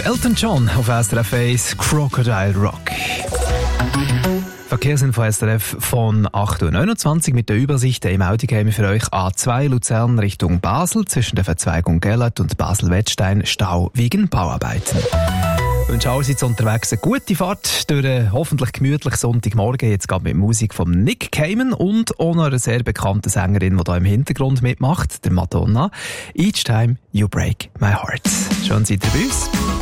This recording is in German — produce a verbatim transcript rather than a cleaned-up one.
Elton John auf S R F eins, Crocodile Rock. Verkehrsinfo S R F von acht Uhr neunundzwanzig mit der Übersicht. Im Auto haben wir für euch A zwei Luzern Richtung Basel, zwischen der Verzweigung Gellert und Basel-Wettstein Stau wegen Bauarbeiten. Ich wünsche allerseits unterwegs eine gute Fahrt durch einen hoffentlich gemütlichen Sonntagmorgen. Jetzt geht mit Musik von Nick Cayman und auch noch einer sehr bekannten Sängerin, die hier im Hintergrund mitmacht, der Madonna. Each time you break my heart. Schön seid ihr bei uns.